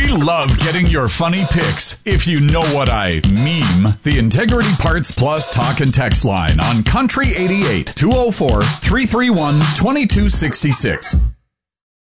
We love getting your funny pics. If you know what I meme, the Integrity Parts Plus talk and text line on Country 88 204-331-2266.